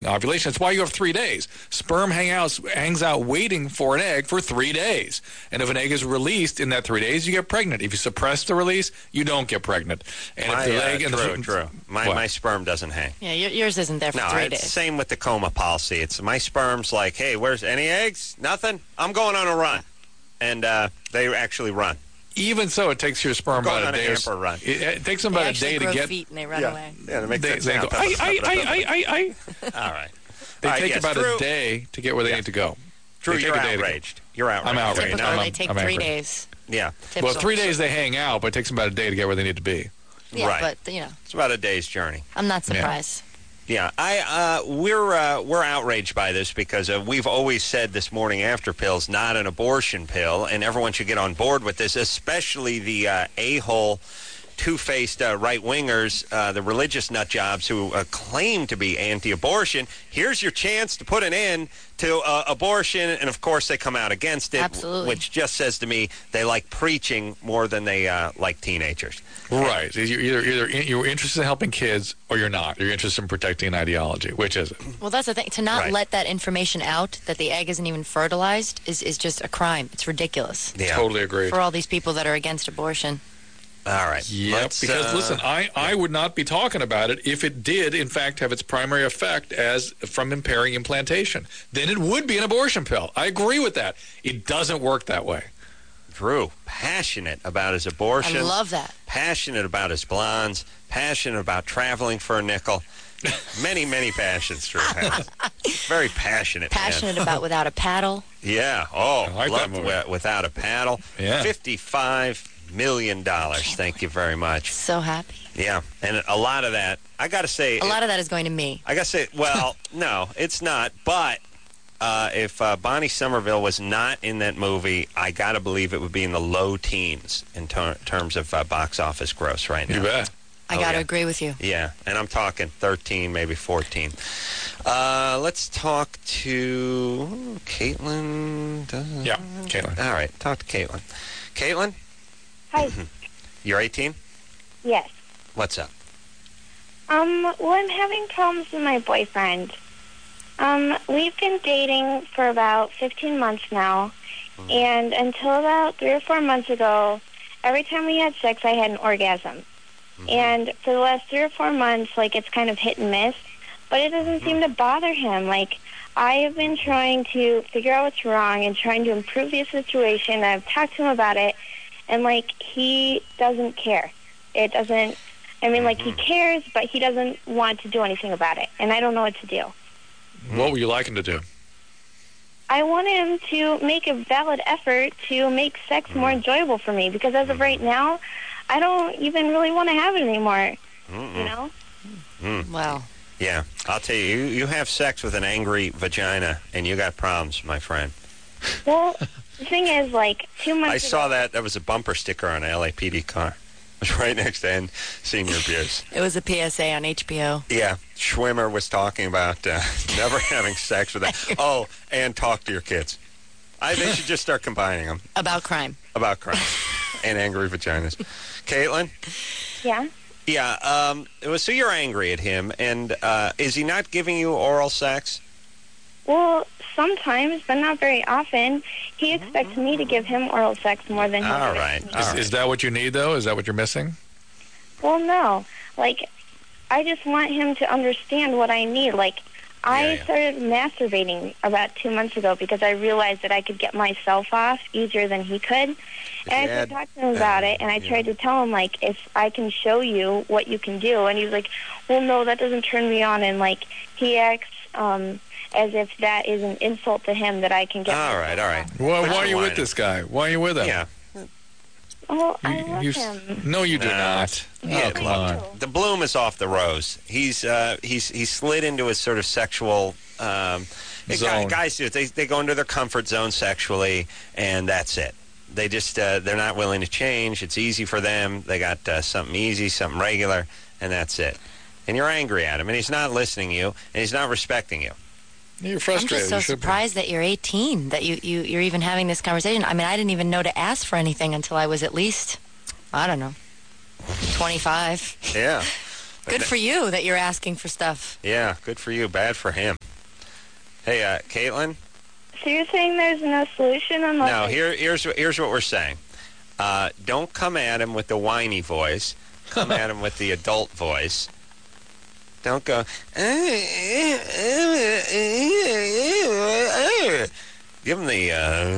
ovulation. That's why you have 3 days. Sperm hangs out waiting for an egg for 3 days. And if an egg is released in that 3 days, you get pregnant. If you suppress the release, you don't get pregnant. And if the egg true. My sperm doesn't hang. Yeah, yours isn't there for 3 days. Same with the coma policy. It's my sperm's like, hey, where's any eggs? Nothing? I'm going on a run. And they actually run. Even so, it takes your sperm about a day. Run. It takes them about a day to get. Feet and they run away. Yeah, they make that sound. I. All right. They take about a day to get where they need to go. Drew, you're outraged. You're outraged. I'm outraged. Typical, they take 3 days. Yeah. Typical. Well, 3 days they hang out, but it takes them about a day to get where they need to be. Yeah, right. But it's about a day's journey. I'm not surprised. Yeah, we're outraged by this because we've always said this morning after pill's not an abortion pill, and everyone should get on board with this, especially the a-hole, two-faced right-wingers, the religious nut jobs who claim to be anti-abortion. Here's your chance to put an end to abortion, and of course they come out against it. Absolutely. Which just says to me they like preaching more than they like teenagers. Right. Either you're interested in helping kids or you're not. You're interested in protecting an ideology. Which is it? Well, that's the thing. To not let that information out, that the egg isn't even fertilized, is just a crime. It's ridiculous. Yeah. Totally agree. For all these people that are against abortion. All right. Yep. Because listen, I would not be talking about it if it did, in fact, have its primary effect as from impairing implantation. Then it would be an abortion pill. I agree with that. It doesn't work that way. Drew, passionate about his abortion. I love that. Passionate about his blondes. Passionate about traveling for a nickel. Many, many passions Drew has. Very passionate. Passionate about Without a Paddle. Yeah. Oh, I like that movie. Without a Paddle. Yeah. $55 million. Thank you very much. So happy. Yeah. And a lot of that, I got to say. A lot of that is going to me. I got to say, well, no, it's not. But if Bonnie Somerville was not in that movie, I got to believe it would be in the low teens in terms of box office gross right now. You bet. I got to agree with you. Yeah, and I'm talking 13, maybe 14. Let's talk to Caitlin. Yeah, Caitlin. All right, talk to Caitlin. Caitlin? Hi. You're 18? Yes. What's up? Well, I'm having problems with my boyfriend. We've been dating for about 15 months now, and until about 3 or 4 months ago, every time we had sex, I had an orgasm. And for the last 3 or 4 months, it's kind of hit and miss, but it doesn't seem to bother him. I have been trying to figure out what's wrong and trying to improve the situation. I've talked to him about it, and, he doesn't care. It doesn't, he cares, but he doesn't want to do anything about it, and I don't know what to do. What would you like him to do? I want him to make a valid effort to make sex more enjoyable for me, because as of right now, I don't even really want to have it anymore, you know? Well. Yeah, I'll tell you, you have sex with an angry vagina, and you got problems, my friend. Well, the thing is, 2 months I saw that. That was a bumper sticker on an LAPD car. It was right next to End Senior Abuse. It was a PSA on HBO. Yeah, Schwimmer was talking about never having sex with that. Oh, and talk to your kids. They should just start combining them. About crime. About crime. And angry vaginas. Caitlin? Yeah? Yeah, so you're angry at him, and is he not giving you oral sex? Well, sometimes, but not very often. He expects me to give him oral sex more than he All gives right. me. Is that what you need, though? Is that what you're missing? Well, no. I just want him to understand what I need. I started masturbating about 2 months ago because I realized that I could get myself off easier than he could. And I tried to talk to him about it, and I tried to tell him, if I can show you what you can do. And he was like, well, no, that doesn't turn me on. And, he acts as if that is an insult to him that I can get All right. Why are you with this guy? Why are you with him? Yeah. Oh, I love him. No, you do not. Yeah, Oh, come on. The bloom is off the rose. He's slid into his sort of sexual Zone. Guys do it. They go into their comfort zone sexually, and that's it. They just they're not willing to change. It's easy for them. They got something easy, something regular, and that's it. And you're angry at him, and he's not listening to you, and he's not respecting you. You're I'm frustrated. just so surprised that you're 18, that you're even having this conversation. I didn't even know to ask for anything until I was at least, 25. Yeah. Good for you that you're asking for stuff. Yeah, good for you. Bad for him. Hey, Caitlin? So you're saying there's no solution unless... No, here's what we're saying. Don't come at him with the whiny voice. Come at him with the adult voice. Don't go... Give him the...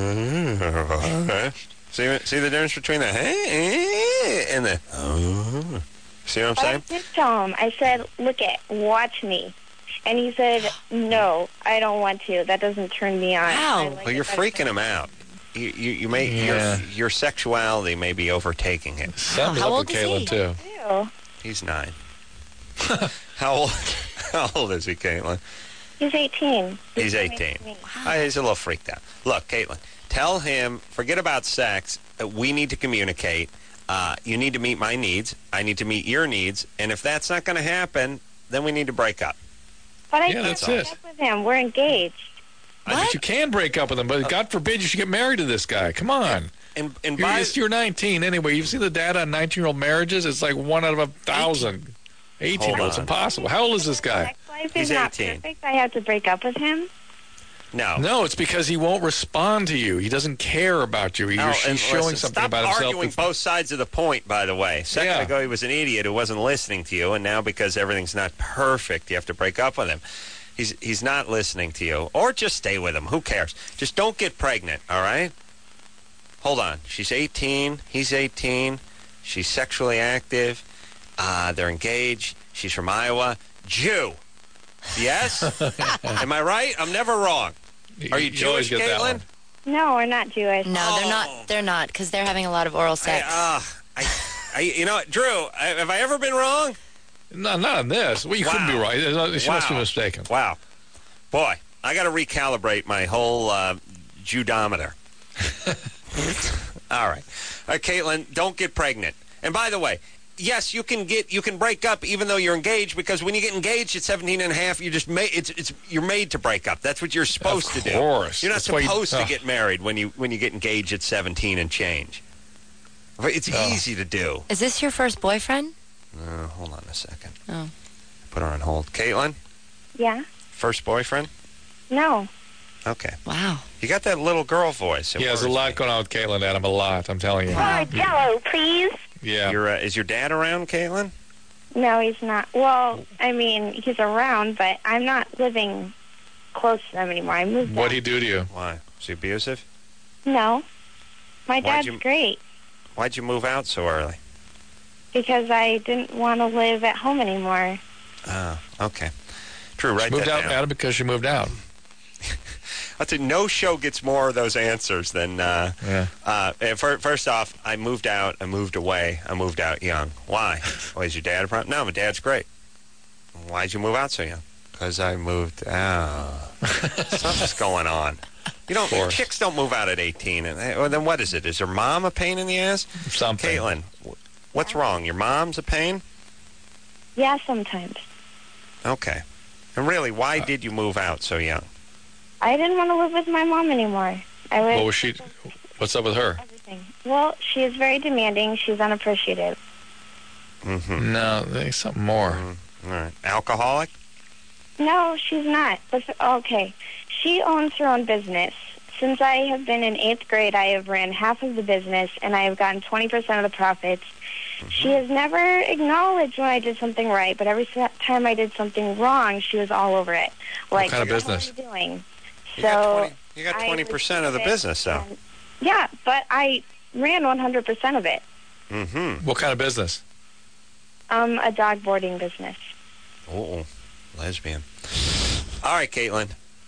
See the difference between the... and the... See what I'm saying? I did tell him. I said, watch me. And he said, no, I don't want to. That doesn't turn me on. Wow. Well, you're freaking him out. You may your sexuality may be overtaking it. Sums How up old with is Caitlin, he? too. Ew. He's 9. How old is he, Caitlin? He's 18. He's 18. He's a little freaked out. Look, Caitlin, tell him, forget about sex. We need to communicate. You need to meet my needs. I need to meet your needs. And if that's not going to happen, then we need to break up. But I Yeah, can't that's break it. up with him. We're engaged. But you can break up with him, but God forbid you should get married to this guy. Come on. And You're 19 anyway. You've seen the data on 19-year-old marriages? It's like 1 out of 1,000. 18. Hold It's on. impossible. How old is this guy? Sex life He's is not 18. perfect. I have to break up with him. no, It's because he won't respond to you. He doesn't care about you. He's showing something stop about himself. arguing both sides of the point, by the way. A second ago, he was an idiot who wasn't listening to you, and now because everything's not perfect, you have to break up with him. He's not listening to you. Or just stay with him. Who cares? Just don't get pregnant, all right? Hold on. She's 18. He's 18. She's sexually active. They're engaged. She's from Iowa. Jew. Yes? Am I right? I'm never wrong. Are you You always Jewish, get that Caitlin? one. No, we're not Jewish. No, they're not. They're not because they're having a lot of oral sex. You know what, Drew, have I ever been wrong? No, not on this. Well, you couldn't be right. She must be mistaken. Wow. Boy, I got to recalibrate my whole Jewdometer. All right. Caitlin, don't get pregnant. And by the way, yes, you can break up even though you're engaged, because when you get engaged at 17 and a half, you're made to break up. That's what you're supposed to do. Of course. You're not That's why supposed to get married when you get engaged at 17 and change. But it's easy to do. Is this your first boyfriend? Hold on a second. Oh. Put her on hold. Caitlin, Yeah? first boyfriend? No. Okay. Wow. You got that little girl voice. Yeah, there's a lot going on with Caitlin, Adam. A lot, I'm telling you. Jello, please. Yeah. Is your dad around, Caitlin? No, he's not. Well, I mean, he's around, but I'm not living close to them anymore. I moved What'd out. he do to you? Why? Is he abusive? No. My Why'd dad's you- great Why'd you move out so early? because I didn't want to live at home anymore. Oh, okay. Drew, write She moved that out, down. Adam, because she moved out. I'd say no show gets more of those answers than... first off, I moved out, I moved away, I moved out young. Why? Was your dad a problem? No, my dad's great. Why'd you move out so young? Because I moved out. Something's going on. Chicks don't move out at 18. Well, then what is it? Is her mom a pain in the ass? Something. Caitlin, what's wrong? Your mom's a pain? Yeah, sometimes. Okay. And really, why did you move out so young? I didn't want to live with my mom anymore. What was she? What's up with her? Everything. Well, she is very demanding. She's unappreciative. Mm-hmm. No, there's something more. All right. Alcoholic? No, she's not. Okay. She owns her own business. Since I have been in 8th grade, I have ran half of the business, and I have gotten 20% of the profits. Mm-hmm. She has never acknowledged when I did something right, but every time I did something wrong, she was all over it. Like, kind of business? What are you doing? You got 20% of the business, though. Yeah, but I ran 100% of it. Mm-hmm. What kind of business? A dog boarding business. Oh, lesbian. All right, Caitlin.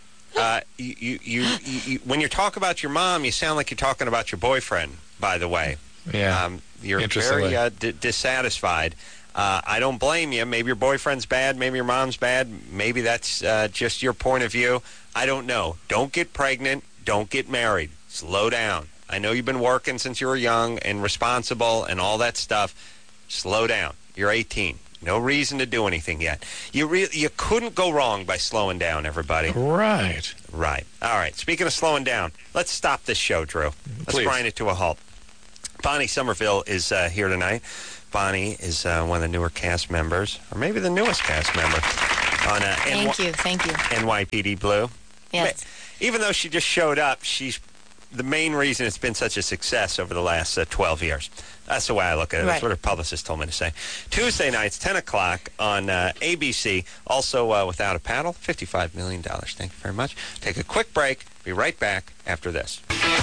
You when you talk about your mom, you sound like you're talking about your boyfriend, by the way. Yeah. You're very dissatisfied. I don't blame you. Maybe your boyfriend's bad. Maybe your mom's bad. Maybe that's just your point of view. I don't know. Don't get pregnant. Don't get married. Slow down. I know you've been working since you were young and responsible and all that stuff. Slow down. You're 18. No reason to do anything yet. You couldn't go wrong by slowing down, everybody. Right. Right. All right. Speaking of slowing down, let's stop this show, Drew. Let's Please. grind it to a halt. Bonnie Somerville is here tonight. Bonnie is one of the newer cast members, or maybe the newest cast member on Thank you. NYPD Blue. Yes. Even though she just showed up, she's the main reason it's been such a success over the last 12 years. That's the way I look at it. That's what her publicist told me to say. Tuesday nights, 10 o'clock on ABC. Also, Without a Paddle, $55 million. Thank you very much. Take a quick break. Be right back after this.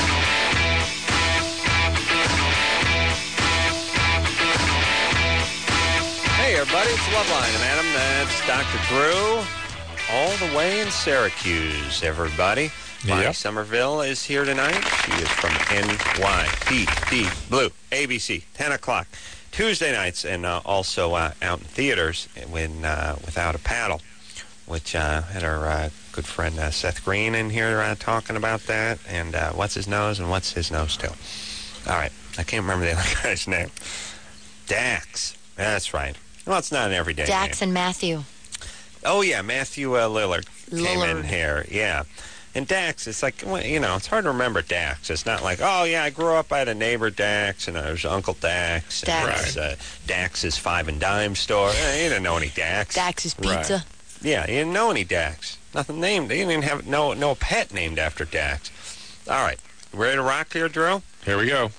Hey, everybody. It's Loveline. I'm Adam. That's Dr. Drew. All the way in Syracuse, everybody. Bonnie Somerville is here tonight. She is from NYPD Blue, ABC, 10 o'clock. Tuesday nights, and also out in theaters when Without a Paddle, which had our good friend Seth Green in here talking about that, and What's His Nose and What's His Nose To. All right, I can't remember the other guy's name. That's right. Well, it's not an everyday Dax name. and Matthew. Oh, yeah, Matthew Lillard came in here, yeah. And Dax, it's like, well, it's hard to remember Dax. It's not like, oh, yeah, I grew up, I had a neighbor Dax, and there's Uncle Dax. And there's Dax's Five and Dime store. You didn't know any Dax. Dax's Pizza. Right. Yeah, you didn't know any Dax. Nothing named. You didn't even have no pet named after Dax. All right. Ready to rock here, Drew? Here we go.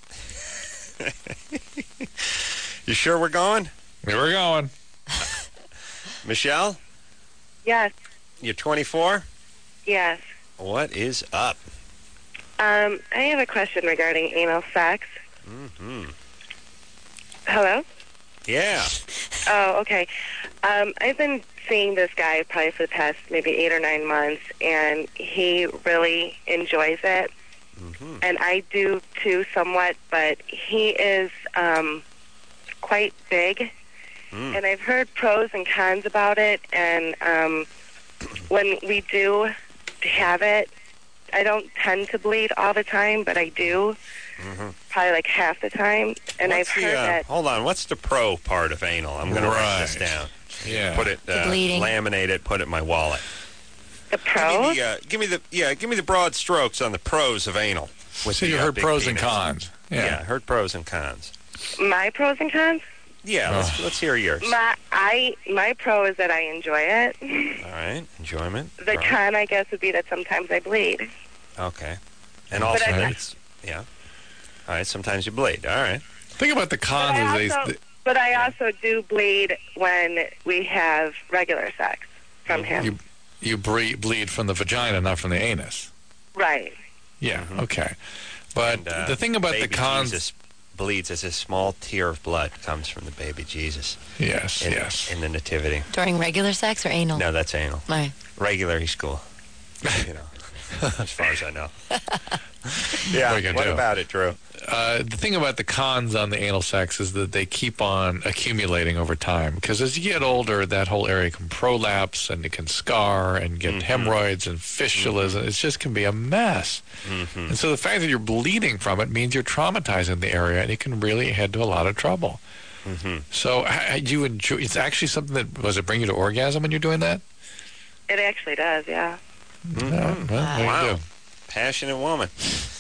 You sure we're going? Here we're going. Michelle? Yes. You're 24? Yes. What is up? I have a question regarding anal sex. Mm-hmm. Hello? Yeah. Oh, okay. I've been seeing this guy probably for the past maybe 8 or 9 months, and he really enjoys it. Mm-hmm. And I do too somewhat, but he is quite big. And I've heard pros and cons about it, and when we do have it, I don't tend to bleed all the time, but I do, probably like half the time. And I've heard that... Hold on, what's the pro part of anal? I'm going to write this down. Yeah. Put it, laminate it, put it in my wallet. The pros? Give me the broad strokes on the pros of anal. So you heard pros and cons. Yeah, heard pros and cons. My pros and cons? Yeah, let's hear yours. My pro is that I enjoy it. All right, enjoyment. The con, I guess, would be that sometimes I bleed. Okay. And also, yeah. All right, sometimes you bleed. All right. Think about the cons. But I also do bleed when we have regular sex from him. You bleed from the vagina, not from the anus. Right. Yeah, okay. But the thing about the cons... Jesus bleeds as a small tear of blood comes from the baby Jesus. Yes. In the nativity. During regular sex or anal? No, that's anal. Right. Regular, he's cool. As far as I know. Yeah, what about it, Drew? The thing about the cons on the anal sex is that they keep on accumulating over time. Because as you get older, that whole area can prolapse and it can scar and get hemorrhoids and fistulas. And it just can be a mess. And so the fact that you're bleeding from it means you're traumatizing the area, and it can really head to a lot of trouble. So you enjoy? It's actually something that, does it bring you to orgasm when you're doing that? It actually does, yeah. Well, there you go. Passionate woman.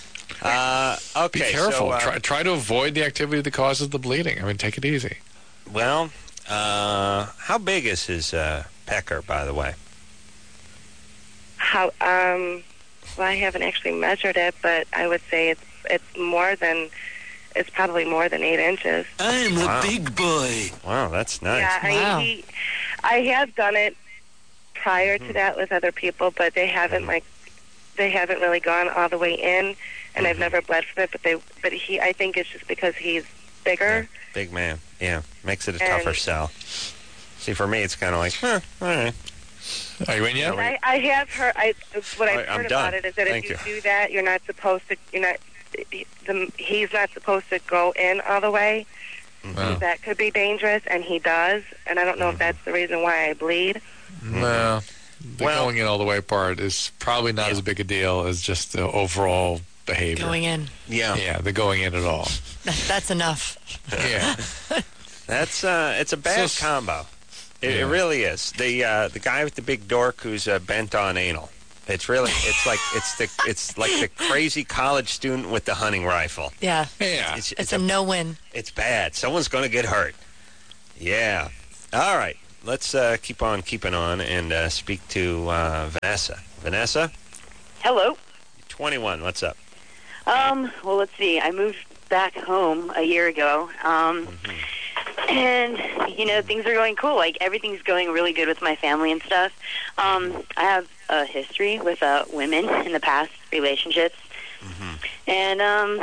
Okay, be careful. So, try to avoid the activity that causes the bleeding. I mean, take it easy. Well, how big is his pecker, by the way? Well, I haven't actually measured it, but I would say it's probably more than 8 inches. I'm a big boy. Wow, that's nice. Yeah, I have done it prior to that with other people, but they haven't really gone all the way in, and I've never bled from it. But I think it's just because he's bigger. Yeah, big man. Yeah, makes it a tougher sell. See, for me, it's kind of like, all right. Are you in yet? I have heard. What I've heard about it is that if you do that, you're not supposed to. He's not supposed to go in all the way. That could be dangerous, and he does. And I don't know if that's the reason why I bleed. No. The going in all the way part is probably not as big a deal as just the overall behavior. Going in. Yeah, the going in at all. That's enough. Yeah. That's it's a bad combo. It really is. The guy with the big dork who's bent on anal. It's really, it's like the crazy college student with the hunting rifle. Yeah. Yeah. It's a no-win. It's bad. Someone's going to get hurt. Yeah. All right. Let's keep on keeping on and speak to Vanessa. Vanessa? Hello. 21. What's up? Well, let's see. I moved back home a year ago. And, things are going cool. Like, everything's going really good with my family and stuff. I have a history with women in the past relationships. And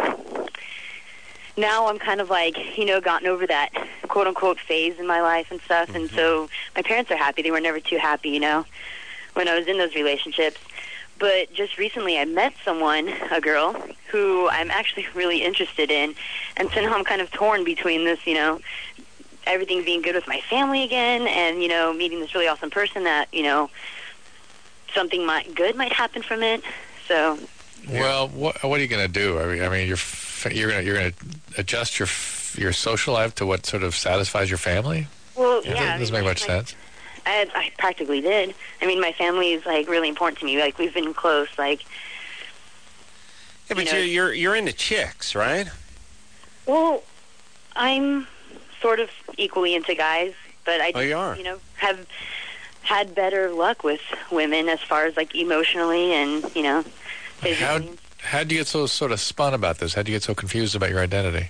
now I'm kind of like, gotten over that quote-unquote phase in my life and stuff. And so my parents are happy. They were never too happy, when I was in those relationships. But just recently I met someone, a girl, who I'm actually really interested in. And so now I'm kind of torn between this, everything being good with my family again and, meeting this really awesome person that, something good might happen from it. So. Well, what are you going to do? I mean, you're going to adjust your social life to what sort of satisfies your family? Well, That doesn't make much sense. I practically did. I mean, my family is, really important to me. Like, we've been close, Yeah, but you're into chicks, right? Well, I'm sort of equally into guys, but I just, have had better luck with women as far as, emotionally and, physically. How'd you get so sort of spun about this? How'd you get so confused about your identity?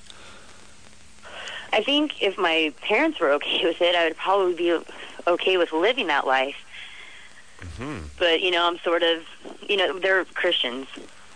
I think if my parents were okay with it, I would probably be okay with living that life. But, I'm sort of, they're Christians,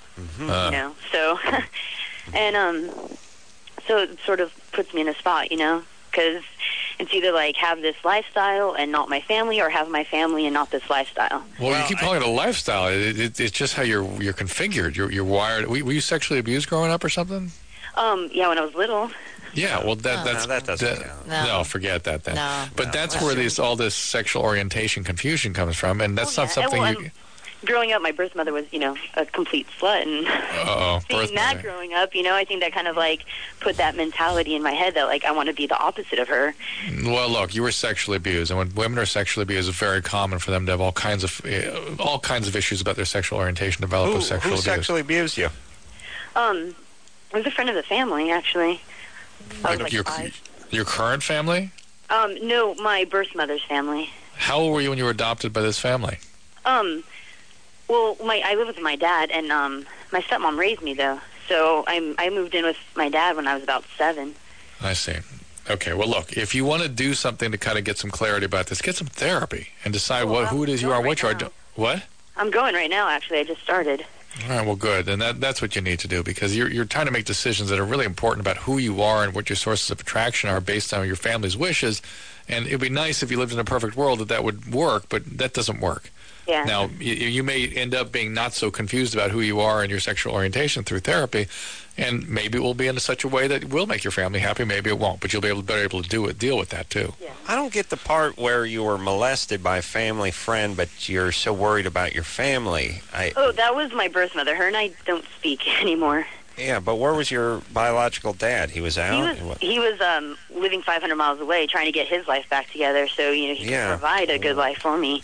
so, and, so it sort of puts me in a spot, because it's either have this lifestyle and not my family, or have my family and not this lifestyle. Well, you keep calling it a lifestyle. It's just how you're configured. You're wired. Were you sexually abused growing up or something? Yeah, when I was little. Yeah, well, that doesn't count. No, forget that then. No. But that's where all this sexual orientation confusion comes from, and that's not something you... Growing up, my birth mother was, a complete slut, and seeing that growing up, I think that kind of, put that mentality in my head that, I want to be the opposite of her. Well, look, you were sexually abused, and when women are sexually abused, it's very common for them to have all kinds of issues about their sexual orientation develop with sexual abuse. Who sexually abused you? It was a friend of the family, actually. Your current family? No, my birth mother's family. How old were you when you were adopted by this family? Well, I live with my dad, and my stepmom raised me, though. So I moved in with my dad when I was about 7. I see. Okay, well, look, if you want to do something to kind of get some clarity about this, get some therapy and decide who it is you are, what you are. What? I'm going right now, actually. I just started. All right, well, good. And that's what you need to do, because you're trying to make decisions that are really important about who you are and what your sources of attraction are based on your family's wishes. And it would be nice if you lived in a perfect world that would work, but that doesn't work. Yeah. Now, you may end up being not so confused about who you are and your sexual orientation through therapy, and maybe it will be in such a way that will make your family happy, maybe it won't, but you'll be able to deal with that, too. Yeah. I don't get the part where you were molested by a family friend, but you're so worried about your family. That was my birth mother. Her and I don't speak anymore. Yeah, but where was your biological dad? He was out? He was living 500 miles away trying to get his life back together, so, he could provide a good life for me.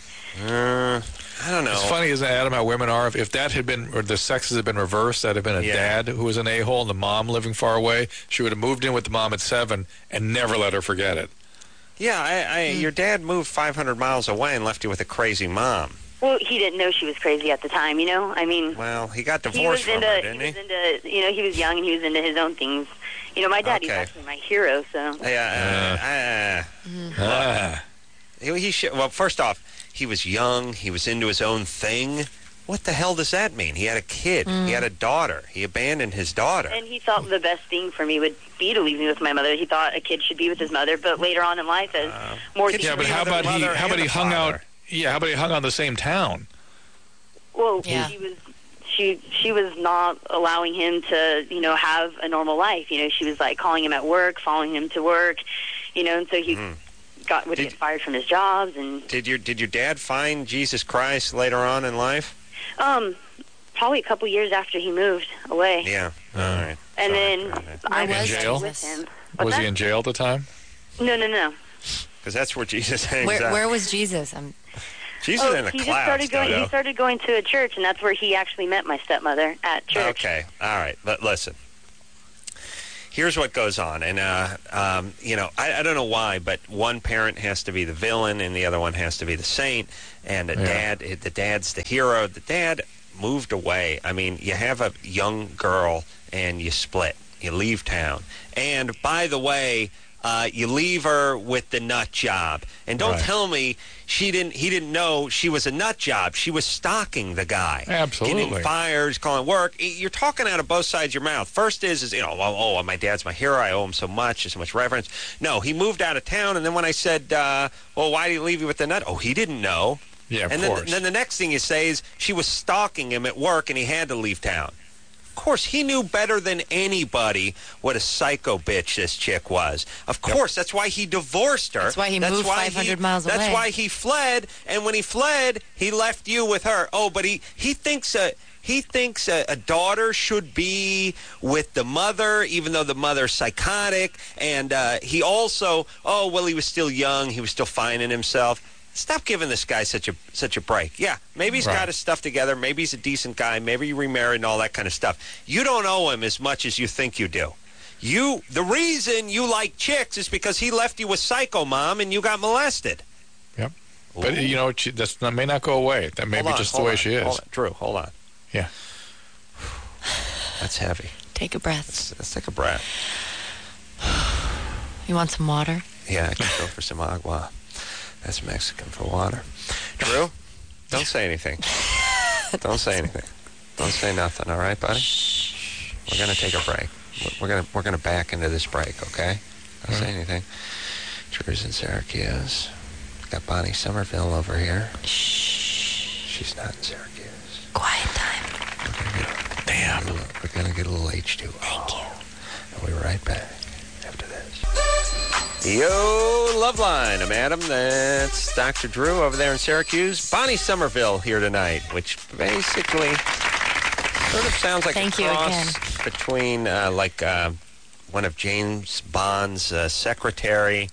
I don't know. It's funny, isn't it, Adam, how women are? If that had been, or the sexes had been reversed, that had been a dad who was an a-hole and the mom living far away, she would have moved in with the mom at 7 and never let her forget it. Yeah, your dad moved 500 miles away and left you with a crazy mom. Well, he didn't know she was crazy at the time, I mean... Well, he got divorced from her, didn't he? He was young and he was into his own things. My dad, he's actually my hero, so... Well, first off, he was young. He was into his own thing. What the hell does that mean? He had a kid. He had a daughter. He abandoned his daughter. And he thought the best thing for me would be to leave me with my mother. He thought a kid should be with his mother, but later on in life, as more... Yeah, but how about he hung out... Yeah, how about he hung out in the same town? Well, she was not allowing him to, have a normal life. She was, calling him at work, following him to work, and so he... would get fired from his jobs. And did your dad find Jesus Christ later on in life? Probably a couple years after he moved away. Yeah. All right. And then I was in jail with him. Was he in jail at the time? No. Because that's where Jesus hangs out. Where was Jesus? She's in the he clouds, he started going to a church, and that's where he actually met my stepmother, at church. Okay, all right. But listen, here's what goes on, and I don't know why, but one parent has to be the villain, and the other one has to be the saint. And the dad's the hero. The dad moved away. I mean, you have a young girl, and you split. You leave town, and by the way, you leave her with the nut job. And don't tell me he didn't know she was a nut job. She was stalking the guy. Absolutely. Getting fires, calling work. You're talking out of both sides of your mouth. First is my dad's my hero. I owe him so much. There's so much reverence. No, he moved out of town. And then when I said, why did he leave you with the nut? Oh, he didn't know. Yeah, of course. And then the next thing you say is she was stalking him at work and he had to leave town. Of course, he knew better than anybody what a psycho bitch this chick was. Of course, that's why he divorced her. That's why he moved 500 miles away. That's why he fled, and when he fled, he left you with her. Oh, but he thinks a daughter should be with the mother, even though the mother's psychotic, and he also, he was still young, he was still finding himself. Stop giving this guy such a break. Yeah, maybe he's got his stuff together. Maybe he's a decent guy. Maybe he remarried and all that kind of stuff. You don't owe him as much as you think you do. The reason you like chicks is because he left you with Psycho Mom and you got molested. Yep. Ooh. But, that may not go away. That may be just the way she is. Drew, hold on. Yeah. That's heavy. Take a breath. Let's take a breath. You want some water? Yeah, I can go for some agua. That's Mexican for water. Drew, don't say anything. Don't say anything. Don't say nothing, all right, buddy? We're going to take a break. We're gonna back into this break, okay? Don't say anything. Drew's in Syracuse. Got Bonnie Somerville over here. She's not in Syracuse. Quiet time. Damn. We're going to get a little H2O. Thank you. And we'll be right back after this. Yo, Loveline. I'm Adam. That's Dr. Drew over there in Syracuse. Bonnie Somerville here tonight, which basically sort of sounds like a cross between one of James Bond's secretaries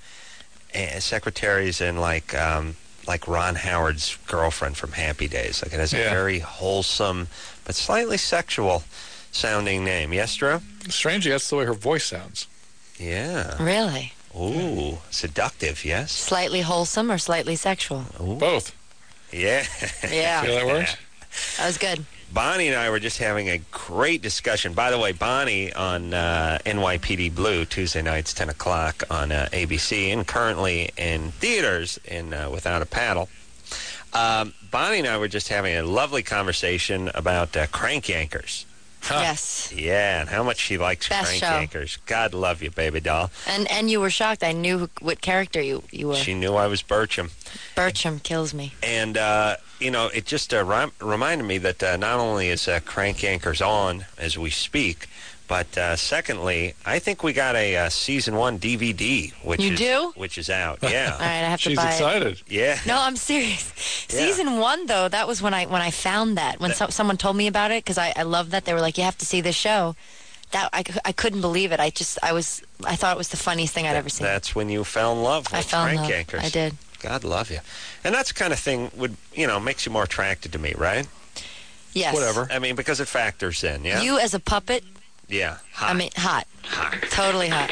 and like Ron Howard's girlfriend from Happy Days. Like it has a very wholesome but slightly sexual sounding name. Yes, Drew? Strangely, that's the way her voice sounds. Yeah. Really? Ooh, seductive, yes? Slightly wholesome or slightly sexual? Ooh. Both. Yeah. Yeah. See how that works? That was good. Bonnie and I were just having a great discussion. By the way, Bonnie on NYPD Blue, Tuesday nights, 10 o'clock on ABC, and currently in theaters in Without a Paddle. Bonnie and I were just having a lovely conversation about Crank Yankers. Huh. Yes. Yeah, and how much she likes Best Crank Yankers. God love you, baby doll. And you were shocked. I knew what character you were. She knew I was Bertram. Bertram kills me. And, it just reminded me that not only is Crank Yankers on as we speak, but secondly, I think we got a season 1 DVD, which is out. Yeah. All right, I have to She's buy excited. it. Yeah. No, I'm serious. Yeah. Season 1, though, that was when I found that. When someone told me about it, because I love that. They were like, you have to see this show. That I couldn't believe it. I thought it was the funniest thing I'd ever seen. That's when you fell in love with Crank Yankers. I did. God love you. And that's the kind of thing makes you more attracted to me, right? Yes. Whatever. I mean, because it factors in, yeah? You as a puppet. Yeah. Hot. I mean, hot. Totally hot.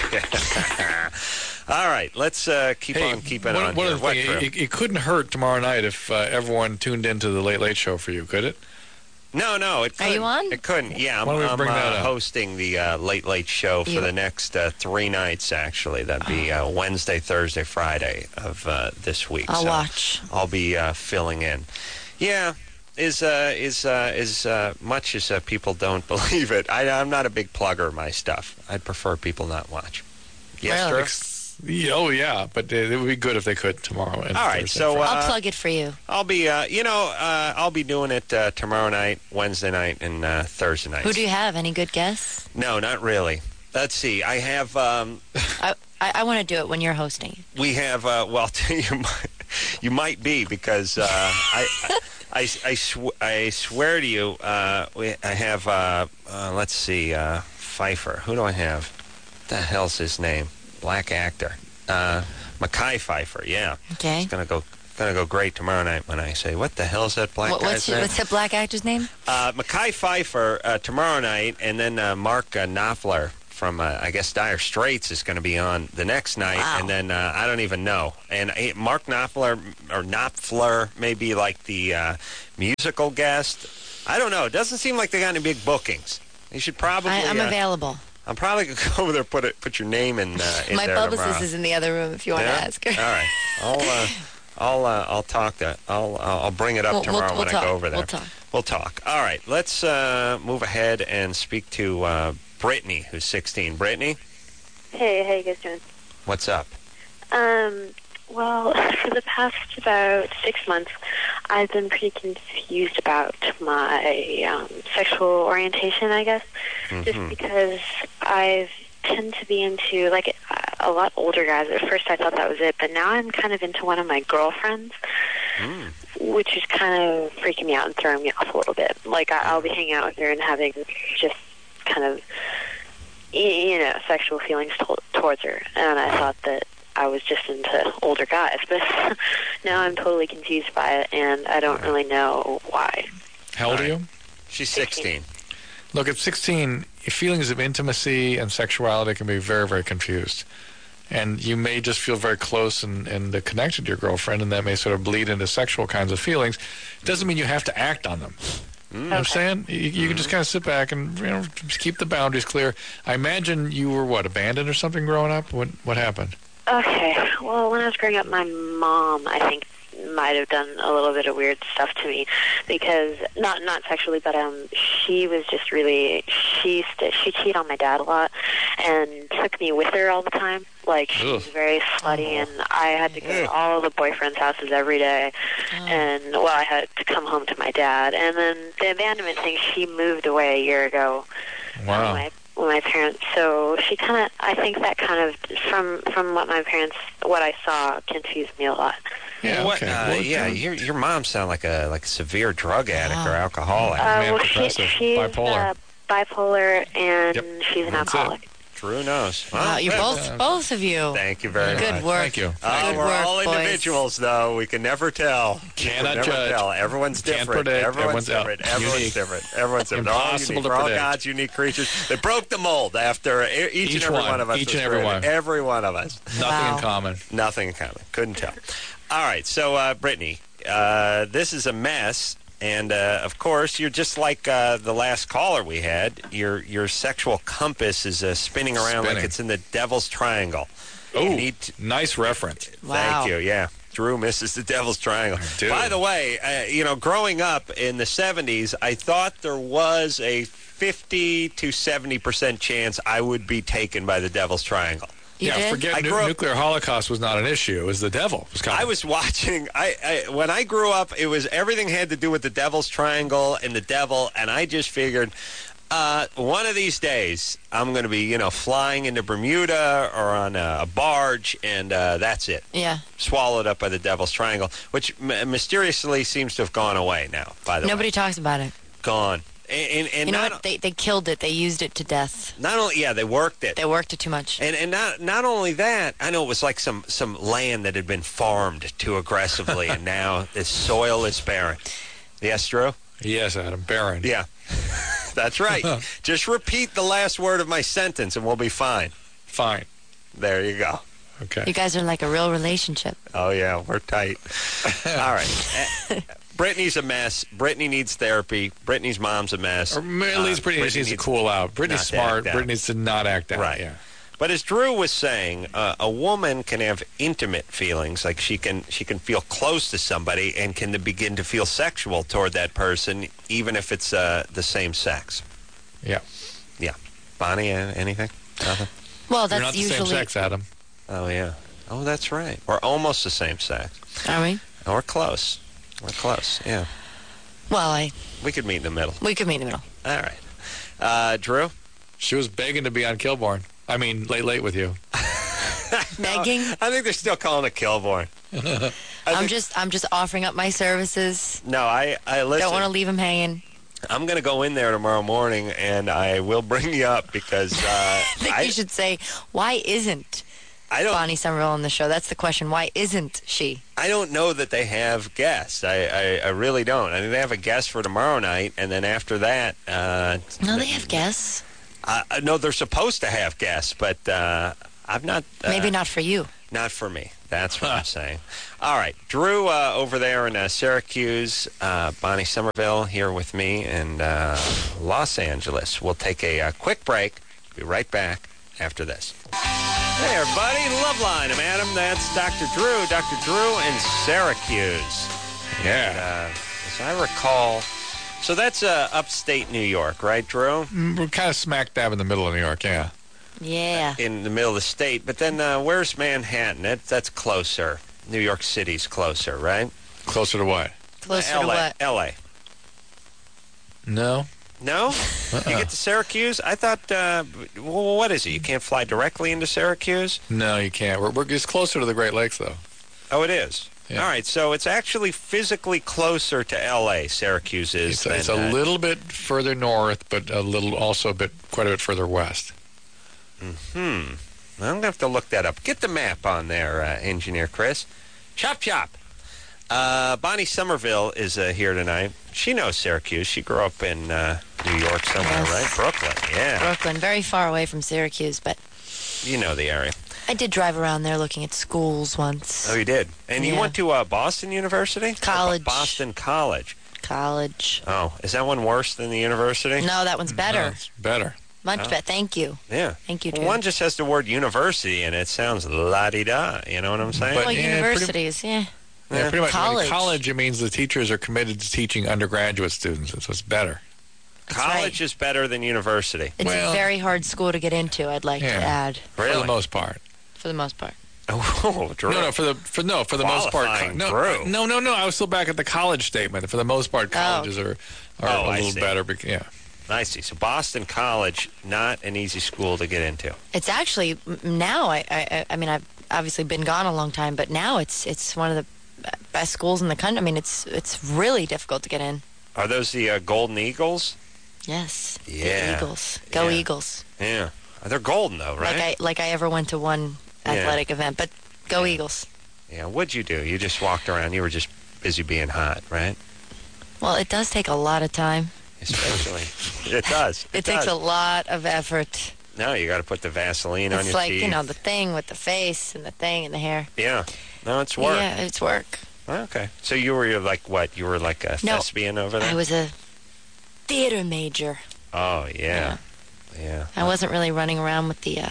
All right, let's keep on keeping on one here. Other thing, it couldn't hurt tomorrow night if everyone tuned into the Late Late Show for you, could it? No, it couldn't. Are you on? It couldn't. Yeah, I'm hosting the Late Late Show for the next 3 nights, actually. That'd be Wednesday, Thursday, Friday of this week. I'll watch. I'll be filling in. Yeah. Is much as people don't believe it. I'm not a big plugger of my stuff. I'd prefer people not watch. Yes, really? Oh yeah, but it would be good if they could tomorrow. And all right, Thursday, so I'll plug it for you. I'll be, I'll be doing it tomorrow night, Wednesday night, and Thursday night. Who do you have? Any good guests? No, not really. Let's see. I have. I want to do it when you're hosting. We have. You might be because I swear to you, I have, let's see, Pfeiffer. Who do I have? What the hell's his name? Black actor. Mekhi Pfeiffer, yeah. Okay. He's going to go going to go great tomorrow night when I say, what the hell is that black guy's name? What's that black actor's name? Mekhi Phifer tomorrow night, and then Mark Knopfler from, I guess, Dire Straits is going to be on the next night, and then I don't even know. And Mark Knopfler may be like the musical guest. I don't know. It doesn't seem like they got any big bookings. You should probably... I'm available. I'm probably going to go over there and put your name in My there publicist tomorrow. is in the other room if you want to ask her. All right. I'll talk to... I'll bring it up tomorrow when I go over there. We'll talk. All right. Let's move ahead and speak to Brittany, who's 16. Brittany? Hey, how you guys doing? What's up? Well, for the past about 6 months, I've been pretty confused about my sexual orientation, I guess, just because I tend to be into, like, a lot older guys. At first I thought that was it, but now I'm kind of into one of my girlfriends, which is kind of freaking me out and throwing me off a little bit. Like, I'll be hanging out with her and having just kind of, sexual feelings towards her, and I thought that I was just into older guys, but now I'm totally confused by it, and I don't really know why. How old are you? She's 16. Look, at 16, feelings of intimacy and sexuality can be very, very confused. And you may just feel very close and connected to your girlfriend, and that may sort of bleed into sexual kinds of feelings. It doesn't mean you have to act on them. You know what I'm saying? You can just kind of sit back and just keep the boundaries clear. I imagine you were, abandoned or something growing up? What happened? Okay, well, when I was growing up, my mom, I think, might have done a little bit of weird stuff to me because, not sexually, but she was just really, she cheated on my dad a lot and took me with her all the time. Like, she was very slutty, and I had to go to all the boyfriends' houses every day, and, I had to come home to my dad. And then the abandonment thing, she moved away a year ago. Wow. My parents, so she kind of, I think that kind of, from what I saw, confused me a lot. Yeah, your mom sounded like a severe drug addict or alcoholic. She's bipolar, and she's an That's alcoholic. Drew knows. Wow, you both of you. Thank you very much. Good work. Thank you. Good we're work, all boys. individuals, though. We can never tell. Cannot never judge. Tell. Everyone's Can't different. predict. Everyone's different. Everyone's Unique. different. Everyone's different. Impossible to We're all predict. God's unique creatures. They broke the mold after each and every one of us. Each was and every created. one. Every one of us. Nothing in common. Nothing in common. Couldn't tell. All right. So, Brittany, this is a mess. And, of course, you're just like the last caller we had. Your sexual compass is spinning around like it's in the Devil's Triangle. Oh, nice reference. Wow. Thank you, yeah. Drew misses the Devil's Triangle. By the way, growing up in the 70s, I thought there was a 50 to 70% chance I would be taken by the Devil's Triangle. You did? Forget nuclear holocaust was not an issue. It was the devil was coming. I was watching. When I grew up, it was everything had to do with the Devil's Triangle and the devil, and I just figured one of these days I'm going to be, flying into Bermuda or on a barge, and that's it. Yeah. Swallowed up by the Devil's Triangle, which mysteriously seems to have gone away now. By the way, Nobody talks about it. Gone. And you know what? They killed it. They used it to death. Not only, they worked it. They worked it too much. And not only that, I know it was like some land that had been farmed too aggressively, and now the soil is barren. Yes, Drew? Yes, Adam, barren. Yeah, that's right. Just repeat the last word of my sentence, and we'll be fine. Fine. There you go. Okay. You guys are like a real relationship. Oh, yeah, we're tight. All right. Brittany's a mess. Brittany needs therapy. Brittany's mom's a mess. Or at least Brittany needs to cool out. Brittany's smart. Brittany needs to not act out. Right. Yeah. But as Drew was saying, a woman can have intimate feelings, like she can feel close to somebody and can begin to feel sexual toward that person, even if it's the same sex. Yeah. Yeah. Bonnie, anything? Nothing? Well, that's You're not the usually... same sex, Adam. Oh, yeah. Oh, that's right. We're almost the same sex. Are we? Oh, we're close. We're close, yeah. Well, we could meet in the middle. We could meet in the middle. All right. Drew? She was begging to be on Kilborn. I mean, late with you. Begging? I think they're still calling it Kilborn. I'm just offering up my services. No, I listen. Don't want to leave him hanging. I'm going to go in there tomorrow morning, and I will bring you up because I think you should say, why isn't Bonnie Somerville on the show. That's the question. Why isn't she? I don't know that they have guests. I really don't. I think they have a guest for tomorrow night, and then after that... No, they have guests. No, they're supposed to have guests, but I've not... Maybe not for you. Not for me. That's what I'm saying. All right. Drew over there in Syracuse, Bonnie Somerville here with me in Los Angeles. We'll take a quick break. Be right back after this. Hey, everybody. Loveline. I'm Adam. That's Dr. Drew. Dr. Drew in Syracuse. Yeah. And, as I recall... So that's upstate New York, right, Drew? We're kind of smack dab in the middle of New York, yeah. Yeah. In the middle of the state. But then where's Manhattan? That's closer. New York City's closer, right? Closer to what? Closer LA, to what? L.A. No. No? You get to Syracuse? I thought, well, what is it? You can't fly directly into Syracuse? No, you can't. It's closer to the Great Lakes, though. Oh, it is? Yeah. All right, so it's actually physically closer to L.A., Syracuse is. It's a little bit further north, but quite a bit further west. I'm going to have to look that up. Get the map on there, Engineer Chris. Chop, chop. Bonnie Somerville is here tonight. She knows Syracuse. She grew up in New York somewhere, Yes. right? Brooklyn, yeah. Brooklyn, very far away from Syracuse, but You know the area. I did drive around there looking at schools once. Oh, you did? And you Yeah. went to Boston University? College. Boston College. College. Oh, is that one worse than the university? No, that one's better. No, it's better. Much better. Thank you. Yeah. Thank you, Drew. One just has the word university, and it sounds la-di-da. You know what I'm saying? But- Well, yeah, universities, yeah. Yeah, pretty much. College. College, it means the teachers are committed to teaching undergraduate students, so it's better. College is better than university. It's Well- a very hard school to get into, I'd like to Yeah. add, For the most part. for the most part. Oh, Drew. No, for the most part. Qualifying Drew. No. I was still back at the college statement. For the most part, colleges are Oh, a I little see. better. Yeah. I see. So Boston College, not an easy school to get into. It's actually now. I mean, I've obviously been gone a long time, but now it's one of the best schools in the country. I mean, it's really difficult to get in. Are those the Golden Eagles? Yes. Yeah. The Eagles. Go Yeah. Eagles. Yeah. They're golden, though, right? Like I ever went to one athletic event, but go Eagles. Yeah. What'd you do? You just walked around. You were just busy being hot, right? Well, it does take a lot of time. Especially. It does. It takes a lot of effort. No, you got to put the Vaseline on It's your like, teeth. the thing with the face and the thing and the hair. Yeah. No, it's work. Yeah, it's work. Okay. So you were like what? You were like a No, thespian over there? I was a theater major. Oh, yeah. Yeah. I wasn't really running around with the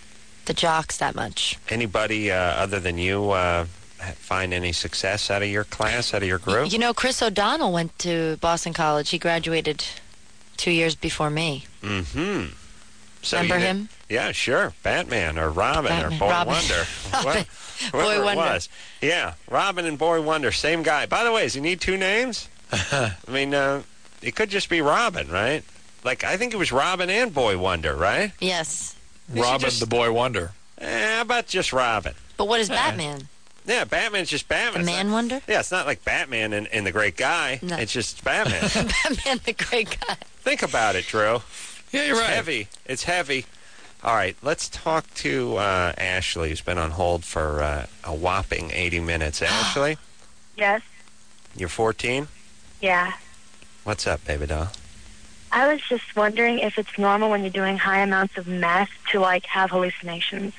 jocks that much. Anybody other than you find any success out of your class, out of your group? You know, Chris O'Donnell went to Boston College. He graduated 2 years before me. Mm-hmm. So Remember you did- him? Yeah, sure. Batman or Robin or Batman. Boy Robin. Wonder. Robin. Whoever Boy it Wonder. was. Yeah, Robin and Boy Wonder, same guy. By the way, does he need two names? I mean, it could just be Robin, right? Like, I think it was Robin and Boy Wonder, right? Yes. You should Robin just- the Boy Wonder. How about just Robin? But what is Batman? Yeah, Batman's just Batman. The It's Man not- Wonder? Yeah, it's not like Batman and the Great Guy. No. It's just Batman. Batman the Great Guy. Think about it, Drew. Yeah, you're It's right. heavy. It's heavy. All right, let's talk to Ashley, who's been on hold for a whopping 80 minutes. Ashley, Yes. you're 14? Yeah. What's up, baby doll? I was just wondering if it's normal when you're doing high amounts of meth to, have hallucinations.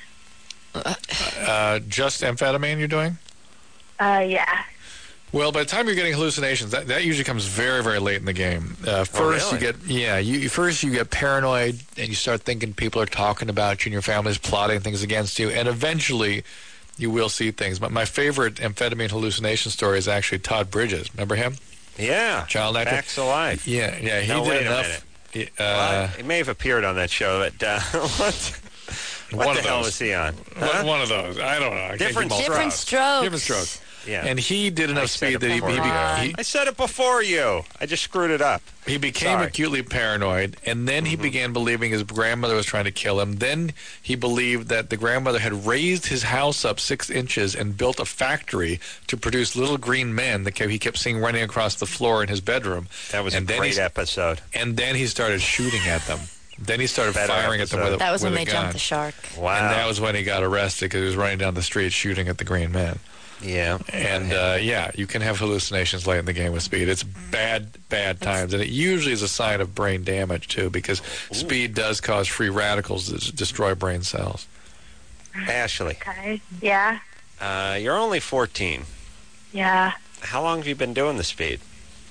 Just amphetamine you're doing? Yeah. Well, by the time you're getting hallucinations, that usually comes very, very late in the game. First, really? you get paranoid and you start thinking people are talking about you and your family's plotting things against you, and eventually you will see things. But my favorite amphetamine hallucination story is actually Todd Bridges. Remember him? Yeah. Child actor. Facts of Life. Yeah. He No, did wait a enough. Well, he may have appeared on that show, but what One the of hell those. was he on? Huh? One of those. I don't know. I can't Different keep them all Different straight. strokes. Different strokes. Yeah. And he did I enough said speed it that before you. I said it before you. I just screwed it up. he became Sorry. acutely paranoid, and then he began believing his grandmother was trying to kill him. Then he believed that the grandmother had raised his house up 6 inches and built a factory to produce little green men that he kept seeing running across the floor in his bedroom. That was And a then great he- episode. And then he started shooting at them Then he started Better firing at them episode. with a That was when with a they gun. jumped the shark. Wow. And that was when he got arrested because he was running down the street shooting at the green men. Yeah. And, you can have hallucinations late in the game with speed. It's bad times. And it usually is a sign of brain damage, too, because speed does cause free radicals that destroy brain cells. Ashley, Okay. Yeah. you're only 14. Yeah. How long have you been doing the speed?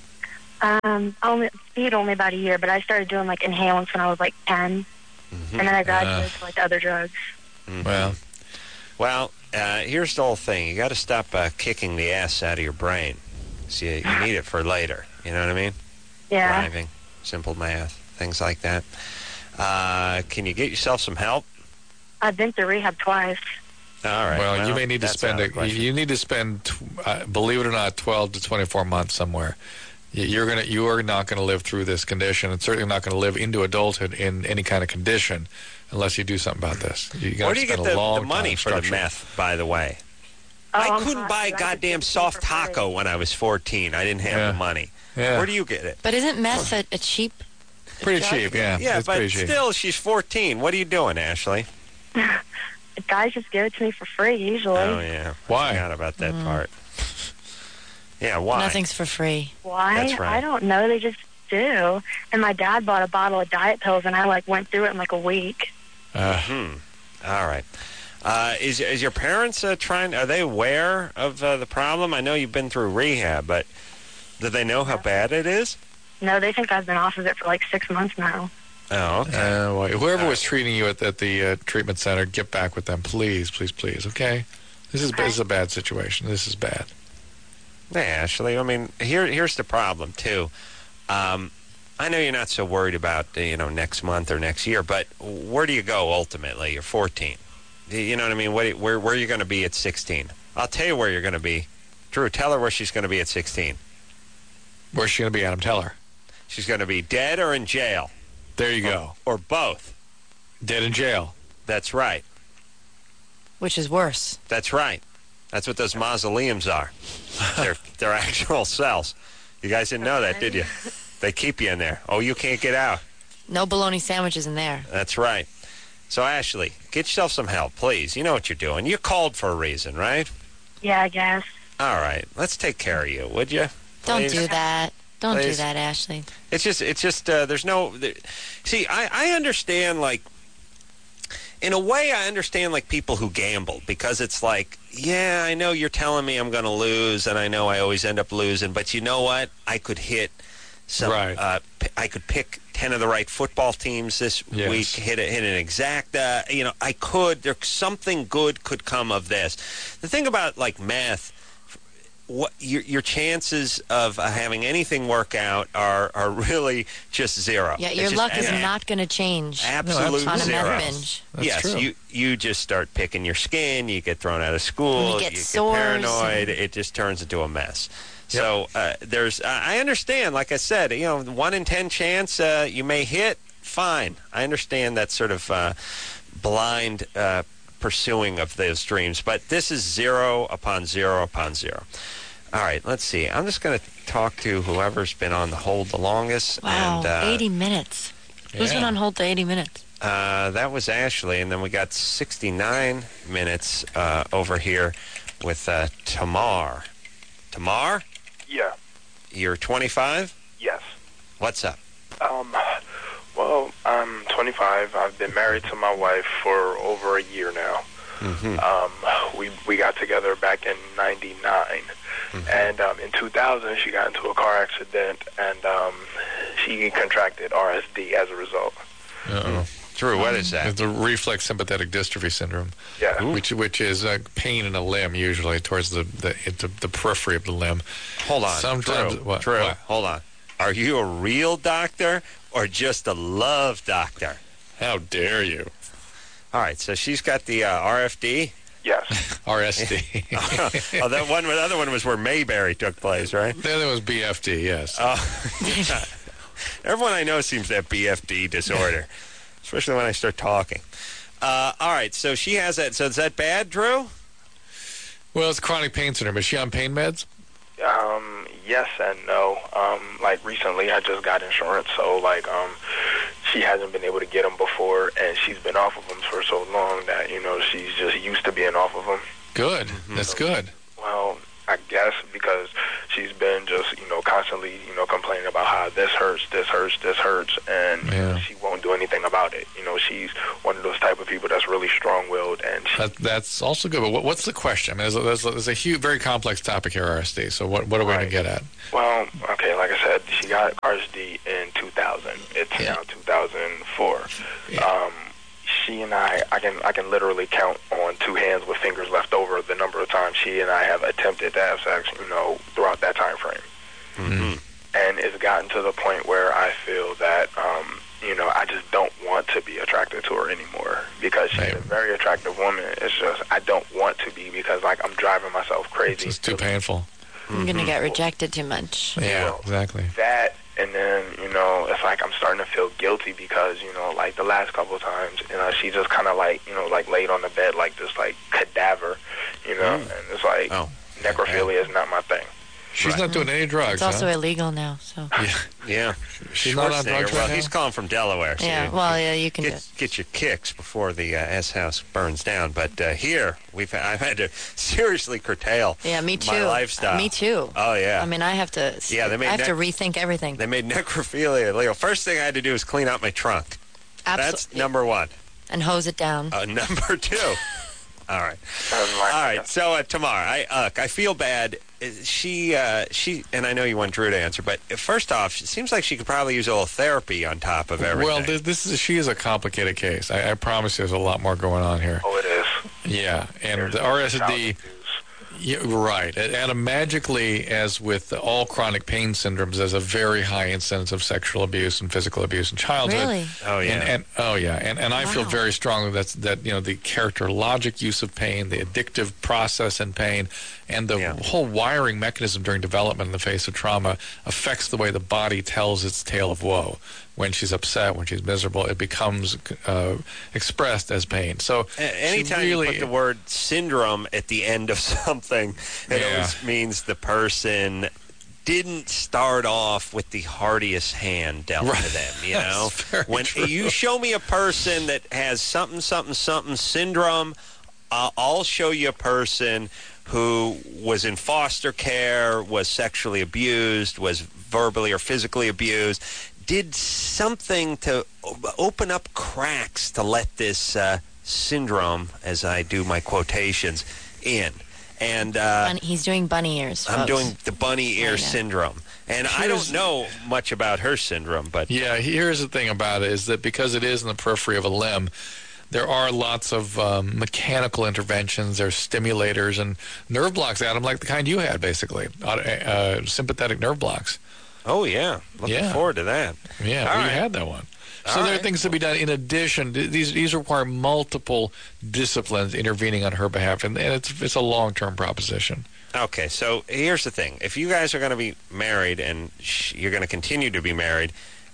Only about a year, but I started doing like inhalants when I was like 10, and then I graduated to like other drugs. Well, Here's the whole thing. You got to stop kicking the ass out of your brain. See, you need it for later. You know what I mean? Yeah. Driving, simple math, things like that. Can you get yourself some help? I've been to rehab twice. All right. Well, you may need to that's spend out of the question. you need to spend, believe it or not, 12 to 24 months somewhere. You are not going to live through this condition, and certainly not going to live into adulthood in any kind of condition unless you do something about this. Where do you get the money for the meth, by the way? I couldn't buy a goddamn soft taco when I was 14. I didn't have the money. Yeah. Where do you get it? But isn't meth a cheap? Pretty cheap, yeah. Yeah, it's but pretty cheap. still, she's 14. What are you doing, Ashley? Guys just give it to me for free usually. Oh, yeah. Why? I forgot about that part. Yeah, why? Nothing's for free. Why? That's right. I don't know. They just do. And my dad bought a bottle of diet pills, and I went through it in like a week. All right. Is your parents trying? Are they aware of the problem? I know you've been through rehab, but do they know how bad it is? No, they think I've been off of it for like 6 months now. Oh, okay. Well, whoever was treating you at the treatment center, get back with them, please, please, please. Okay, this is a bad situation. This is bad. Yeah, Ashley. I mean, here's the problem too. I know you're not so worried about next month or next year, but where do you go ultimately? You're 14. You know what I mean? Where are you going to be at 16? I'll tell you where you're going to be. Drew, tell her where she's going to be at 16. Where's she going to be, Adam? Tell her. She's going to be dead or in jail. There you go. Or both. Dead in jail. That's right. Which is worse. That's right. That's what those mausoleums are. They're actual cells. You guys didn't know that, did you? They keep you in there. Oh, you can't get out. No bologna sandwiches in there. That's right. So, Ashley, get yourself some help, please. You know what you're doing. You're called for a reason, right? Yeah, I guess. All right. Let's take care of you, would you? Don't Please? do that. Don't do Please? that, Ashley. It's just there's no... See, I understand, like... In a way, I understand, like, people who gamble, because it's like, yeah, I know you're telling me I'm going to lose, and I know I always end up losing, but you know what? I could hit some... Right. I could pick 10 of the right football teams this week, hit an exact... I could... something good could come of this. The thing about, like, math... your chances of having anything work out are really just zero. Yeah, your luck is not going to change. Absolute on a zero. meth binge. That's yes, true. you just start picking your skin. You get thrown out of school. You get get sores paranoid. It just turns into a mess. So there's. I understand. Like I said, 1 in 10 chance you may hit. Fine. I understand that sort of blind pursuing of those dreams, but this is 0 upon 0 upon 0. All right, let's see. I'm just going to talk to whoever's been on the hold the longest. Wow, and, 80 minutes. Who's been on hold for 80 minutes? That was Ashley, and then we got 69 minutes over here with Tamar. Tamar? Yeah. You're 25? Yes. What's up? Well, I'm 25. I've been married to my wife for over a year now. We got together back in '99, and in 2000 she got into a car accident, and she contracted RSD as a result. Drew, what is that? It's the reflex sympathetic dystrophy syndrome. Yeah. Which is pain in a limb, usually towards the periphery of the limb. Hold on. Sometimes, Drew, hold on. Are you a real doctor or just a love doctor? How dare you? All right, so she's got the RFD? Yes. RSD. The other one was where Mayberry took place, right? The other was BFD, yes. Everyone I know seems to have BFD disorder, especially when I start talking. All right, so she has that. So is that bad, Drew? Well, it's chronic pain syndrome. Is she on pain meds? Yes and no. Like recently, I just got insurance, so she hasn't been able to get them before, and she's been off of them for so long that, you know, she's just used to being off of them. Good. That's good. Well, I guess because she's been just, you know, constantly, you know, complaining about how this hurts, and she won't do anything about it. You know, she's one of those type of people that's really strong-willed, and that's also good. But what's the question? I mean, there's a huge, very complex topic here, RSD. So what are we going to get at? Well, okay, like I said, she got RSD in 2000. It's now 2004. Yeah. She and I can literally count on two hands with fingers left over the number of times she and I have attempted to have sex, you know, throughout that time frame. Mm-hmm. And it's gotten to the point where I feel that, you know, I just don't want to be attracted to her anymore because she's a very attractive woman. It's just I don't want to be because, like, I'm driving myself crazy. It's just too painful. I'm going to get rejected too much. Yeah, exactly. That, and then, you know, it's like I'm starting to feel guilty because, you know, like the last couple of times, you know, she just kind of like, you know, like laid on the bed like this, like cadaver, you know, and it's like necrophilia is not my thing. She's not doing any drugs. It's also illegal now, so. Yeah. She's not on drugs well, right now? he's calling from Delaware. So you can get your kicks before the S house burns down. But here, I've had to seriously curtail me too. my lifestyle. Me too. Oh, yeah. I mean, I have to rethink everything. They made necrophilia illegal. First thing I had to do was clean out my trunk. That's number one. And hose it down. Number two. All right. All right. So, Tamar, I feel bad. She, and I know you want Drew to answer, but first off, it seems like she could probably use a little therapy on top of everything. Well, she is a complicated case. I promise you there's a lot more going on here. Oh, it is. Yeah, and the RSD... Yeah, right. And magically, as with all chronic pain syndromes, there's a very high incidence of sexual abuse and physical abuse in childhood. Really? Oh yeah. And I feel very strongly that you know the characterologic use of pain, the addictive process in pain, and the whole wiring mechanism during development in the face of trauma affects the way the body tells its tale of woe. When she's upset, when she's miserable, it becomes expressed as pain. So anytime you put the word syndrome at the end of something, it always means the person didn't start off with the hardiest hand dealt to them. You know, when you show me a person that has something syndrome, I'll show you a person who was in foster care, was sexually abused, was verbally or physically abused, did something to open up cracks to let this syndrome, as I do my quotations, in. And he's doing bunny ears, folks. I'm doing the bunny ear syndrome. And I don't know much about her syndrome, but... Yeah, here's the thing about it, is that because it is in the periphery of a limb, there are lots of mechanical interventions. There's stimulators and nerve blocks, Adam, like the kind you had, basically. Sympathetic nerve blocks. Oh, yeah. Looking forward to that. Yeah, you had that one. So there are things to be done in addition. These require multiple disciplines intervening on her behalf, and it's a long-term proposition. Okay, so here's the thing. If you guys are going to be married and you're going to continue to be married,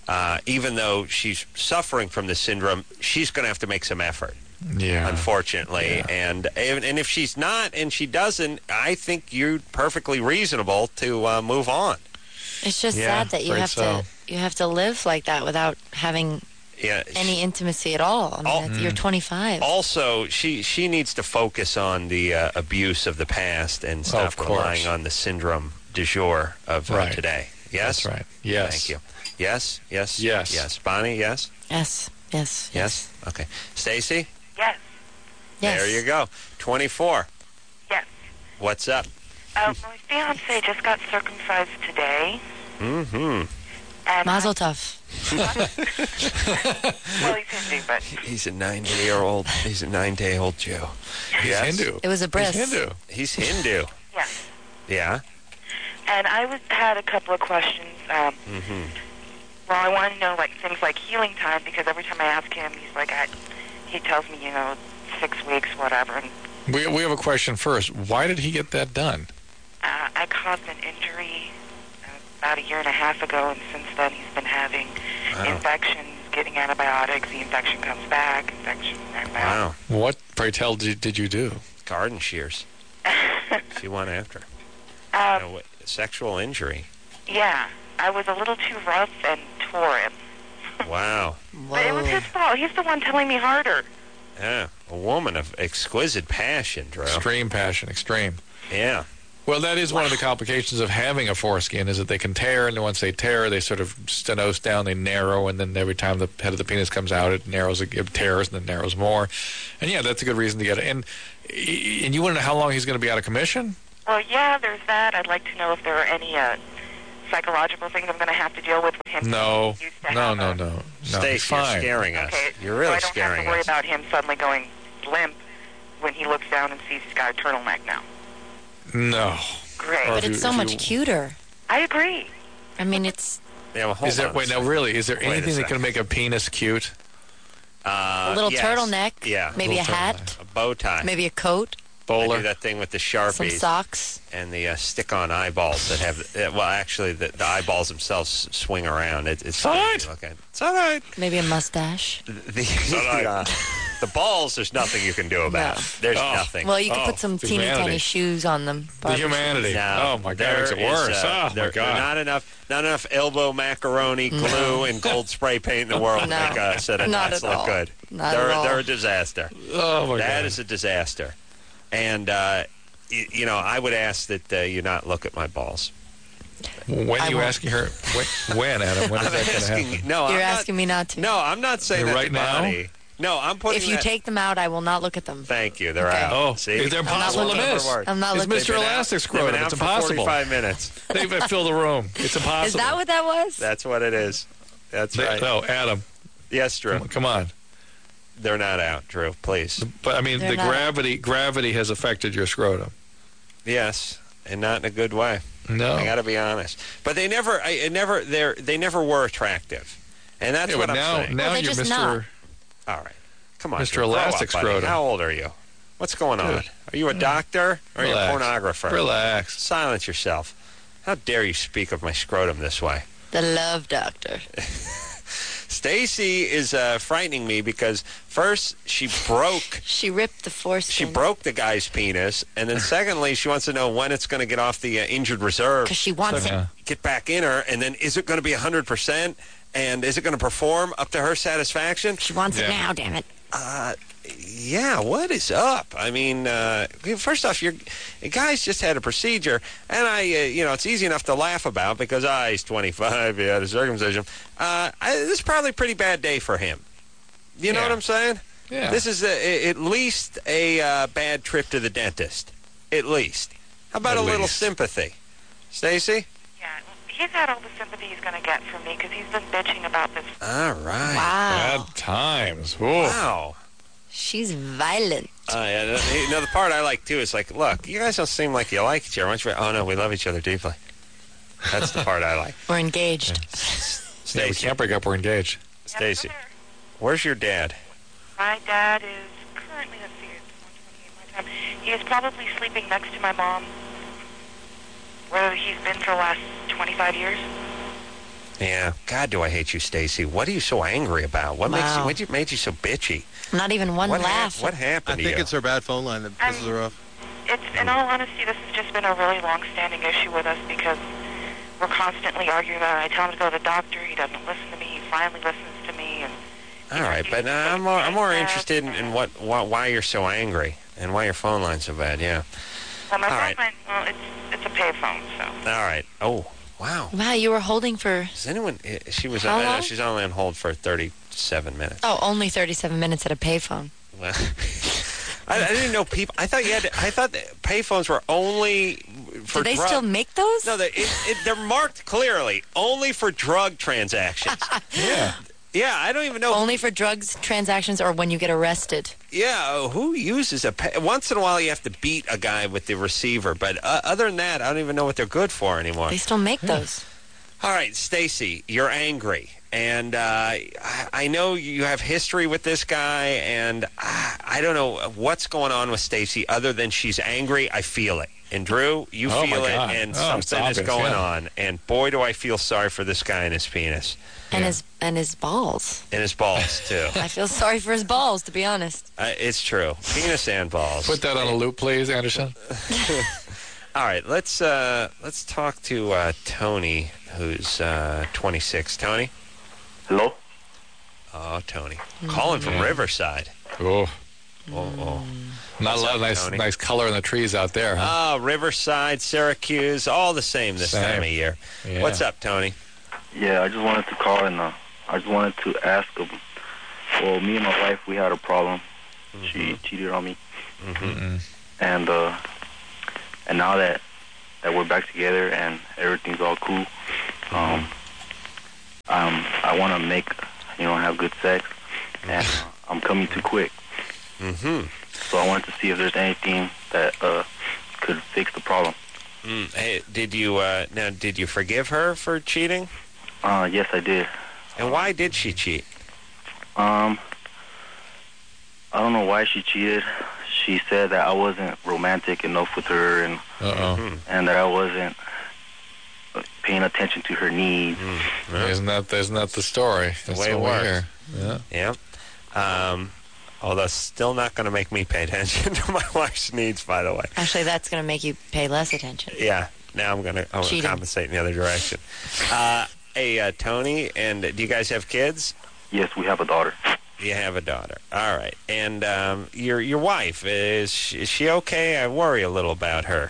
even though she's suffering from this syndrome, she's going to have to make some effort. Yeah, unfortunately, and if she's not and she doesn't, I think you're perfectly reasonable to move on. It's just sad that you have to live like that without having any intimacy at all. I mean, you're 25. Also, she needs to focus on the abuse of the past and stop relying on the syndrome du jour of today. Yes? That's right. Yes. Thank you. Yes, yes, yes. Yes. Bonnie, yes? Yes, yes. Yes? Okay. Stacy? Yes. Yes. There you go. 24. Yes. What's up? My fiance just got circumcised today. Mm-hmm. And Mazel tov. Well, he's Hindu, but... He's a 9-day-old Jew. He's Hindu. It was a bris. He's Hindu. Yes. Yeah? And I had a couple of questions. Well, I want to know, like, things like healing time, because every time I ask him, he tells me, 6 weeks, whatever. And we have a question first. Why did he get that done? I caused an injury about 1.5 years ago, and since then he's been having infections, getting antibiotics. The infection comes back. Wow. What, pray tell, did you do? Garden shears. She went after. Sexual injury. Yeah. I was a little too rough and tore him. Wow. But it was his fault. He's the one telling me harder. Yeah, a woman of exquisite passion, Drew. Extreme passion, extreme. Yeah. Well, that is one of the complications of having a foreskin is that they can tear, and once they tear, they sort of stenose down, they narrow, and then every time the head of the penis comes out, it narrows, it tears, and then narrows more. And yeah, that's a good reason to get it. And you want to know how long he's going to be out of commission? Well, yeah, there's that. I'd like to know if there are any psychological things I'm going to have to deal with him. No. Stace, you're scaring us. Okay, You're really so scaring us. I don't have to worry us. about him suddenly going limp when he looks down and sees he's got a turtleneck now. No. Great. But it's so much cuter. I agree. I mean, it's... Yeah, well, hold on. Wait, now really, is there Wait a anything that second. can make a penis cute? a little yes. turtleneck. Yeah. Maybe a Little hat. A bow tie. Maybe a coat. I Bowler. do that thing with the Some Sharpies socks. and the stick-on eyeballs that have... well, actually, the eyeballs themselves swing around. It's all fun right. to look at. It's all right. Maybe a mustache. The balls, there's nothing you can do about. No. There's Oh. nothing. Well, you could Oh, put some the teeny humanity. tiny shoes on them. The humanity. No, Oh, my God, makes it there is, worse. Oh, there my God. are not enough elbow macaroni glue and gold spray paint in the world to No. make a set of Not nuts at look all. good. Not at all. They're a disaster. Oh, my God. That is a disaster. And, you know, I would ask that you not look at my balls. When are you won't. asking her? When, Adam? When is I'm that going to asking, happen? no, You're I'm asking me not to. No, I'm not saying that Right to now? Bonnie. No, I'm putting If you that- take them out, I will not look at them. Thank you. They're Okay. out. Oh, See? is there I'm not impossible to looking. miss? I'm not It's looking. Mr. Elastic They've been Scrotum. out It's for impossible. 45 minutes. They've filled the room. It's impossible. Is that what that was? That's what it is. That's right. No, Adam. Yes, Drew. Come on. They're not out, Drew. Please. But I mean, They're the not. gravity has affected your scrotum. Yes, and not in a good way. No. I got to be honest. But they never were attractive, and that's Yeah, what but I'm saying. now they're you're just Mr. not. All right, come on, Mr. Drew, grow Elastic up, buddy. Scrotum. How old are you? What's going on? Good. Are you a doctor or are you a Relax. pornographer? Relax. Silence yourself. How dare you speak of my scrotum this way? The love doctor. Stacy is frightening me because first she broke She ripped the foreskin. She broke the guy's penis, and then secondly, she wants to know when it's going to get off the injured reserve. Because she wants it. Get back in her, and then is it going to be 100%? And is it going to perform up to her satisfaction? She wants it now, damn it. Yeah, what is up? I mean, first off, your guy's just had a procedure, and it's easy enough to laugh about because he's 25, he had a circumcision. This is probably a pretty bad day for him. You know Yeah. what I'm saying? Yeah. This is at least a bad trip to the dentist. At least. How about At a little least. sympathy? Stacy? Yeah, he's had all the sympathy he's going to get from me because he's been bitching about this. All right. Wow. Bad times. Ooh. Wow. She's violent. The part I like, too, is like, look, you guys don't seem like you like each other. Why don't you, oh, no, we love each other deeply. That's the part I like. We're engaged. Yeah, we Stacy, can't break up. We're engaged. Stacy, where's your dad? My dad is currently, let's see, it's 1:28 my time. He is probably sleeping next to my mom, where he's been for the last 25 years. Yeah. God, do I hate you, Stacy. What are you so angry about? What Wow. made you so bitchy? Not even one What laugh. What happened I to think you? it's her bad phone line that pisses her off. It's, in all honesty, this has just been a really long-standing issue with us because we're constantly arguing about it. I tell him to go to the doctor. He doesn't listen to me. He finally listens to me. And All right, but I'm more interested in why you're so angry and why your phone line's so bad. Yeah. well, my all phone right. line, well, it's a payphone, so. All right. Oh, wow. Wow, you were holding for... Does anyone? She was. How long? She's only on hold for 37 minutes. Oh, only 37 minutes at a payphone. Well, I didn't know people. I thought I thought that payphones were only for. Do they drug- still make those? No, they're marked clearly only for drug transactions. Yeah. Yeah, I don't even know. Only for drugs transactions or when you get arrested. Yeah, who uses a pay? Once in a while you have to beat a guy with the receiver, but other than that, I don't even know what they're good for anymore. They still make those. All right, Stacy, you're angry, and I know you have history with this guy, and I don't know what's going on with Stacy other than she's angry. I feel it. And Drew, you Oh, feel my it, God. and Oh, it's something is obvious, going yeah. on. And boy, do I feel sorry for this guy and his penis. And his balls. And his balls, too. I feel sorry for his balls, to be honest. It's true. Penis and balls. Put that on a loop, please, Anderson. All right, let's talk to Tony, who's 26. Tony? Hello? Oh, Tony. Calling from Riverside. Oh. Oh. Not a lot of nice color in the trees out there, huh? Oh, Riverside, Syracuse, all the same this time of year. Yeah. What's up, Tony? Yeah, I just wanted to call and I just wanted to ask him. Well, me and my wife, we had a problem. She cheated on me. And now that we're back together and everything's all cool, I want to have good sex, and I'm coming too quick. So I wanted to see if there's anything that could fix the problem. Hey, did you forgive her for cheating? Yes, I did. And why did she cheat? I don't know why she cheated. She said that I wasn't romantic enough with her, and that I wasn't paying attention to her needs. Isn't that the story? That's the way it works. Yeah. Although still not going to make me pay attention to my wife's needs, by the way. Actually, that's going to make you pay less attention. Yeah. Now I'm going to compensate in the other direction. Hey, Tony, and do you guys have kids? Yes, we have a daughter. You have a daughter. All right. And your wife, is she okay? I worry a little about her.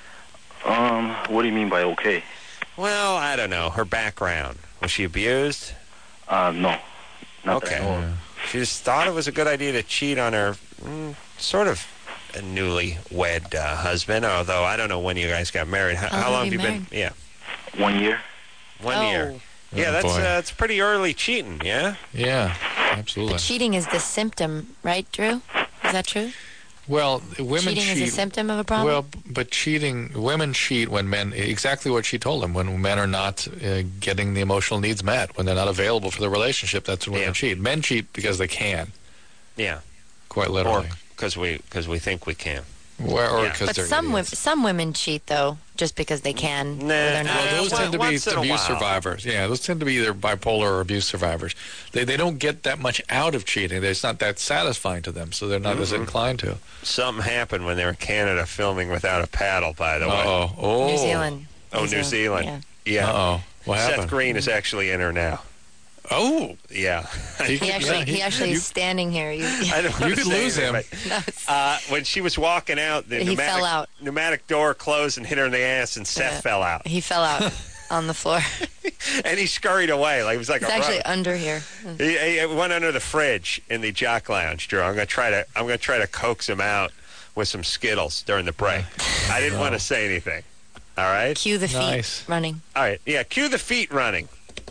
What do you mean by okay? Well, I don't know. Her background. Was she abused? No. Not okay. That I know of. She just thought it was a good idea to cheat on her sort of a newly-wed husband, although I don't know when you guys got married. How long have you been? Yeah. 1 year. 1 year. Yeah, that's pretty early cheating, yeah? Yeah, absolutely. But cheating is the symptom, right, Drew? Is that true? Well, women cheating cheat. is a symptom of a problem? Well, but women cheat when men, exactly what she told them, when men are not getting the emotional needs met, when they're not available for the relationship, that's when women cheat. Men cheat because they can. Yeah. Quite literally. Or because we think we can. Or because but they're some women cheat, though, just because they can. Nah, they're not. Well, those tend to be abuse survivors. Yeah, those tend to be either bipolar or abuse survivors. They don't get that much out of cheating. It's not that satisfying to them, so they're not as inclined to. Something happened when they were in Canada filming without a paddle, by the way. Oh. New Zealand. New Zealand. Yeah. Uh-oh. What happened? Seth Green is actually in her now. Oh. Yeah. He actually is standing here. I don't you could lose him. When she was walking out, he fell out. Pneumatic door closed and hit her in the ass, and Seth fell out. He fell out on the floor. And he scurried away. Like it was like He's actually under here. He went under the fridge in the Jock Lounge, Drew. I'm gonna try to coax him out with some Skittles during the break. I didn't want to say anything. All right. Cue the feet running. All right. Yeah. Cue the feet running.